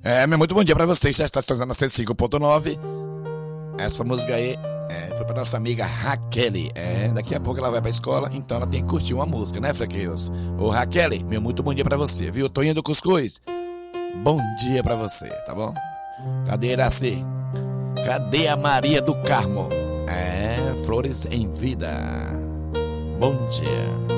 Meu muito bom dia pra vocês. Já está estando na 105.9. Essa música aí foi pra nossa amiga Raquel. Daqui a pouco ela vai pra escola, então ela tem que curtir uma música, né, Frequeiros? Ô Raquel, meu muito bom dia pra você, viu? Toinho do Cuscuz, bom dia pra você, tá bom? Cadê Iraci? Cadê a Maria do Carmo? Flores em vida. Bom dia.